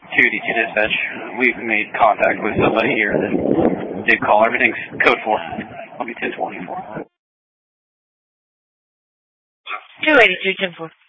282 dispatch. We've made contact with somebody here that did call. Everything's code 4. I'll be 1024. 282, 10-4.